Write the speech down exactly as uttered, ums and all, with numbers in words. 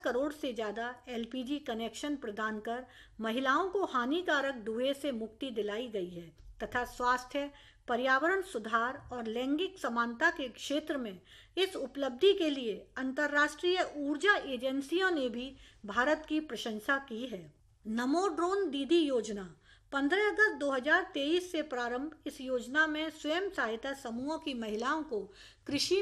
करोड़ से ज़्यादा L P G connection प्रदान कर महिलाओं को हानिकारक धुएं से मुक्ति दिलाई गई है तथा स्वास्थ्य, पर्यावरण सुधार और लैंगिक समानता के क्षेत्र में इस उपलब्धि के लिए अंतर्राष्ट्रीय ऊर्जा एजेंसियों ने भी भारत की प्रशंसा की है। नमो ड्रोन दीदी योजना पंद्रह अगस्त दो हज़ार तेईस से प्रारंभ। इस योजना में स्वयं सहायता समूहों की महिलाओं को कृषि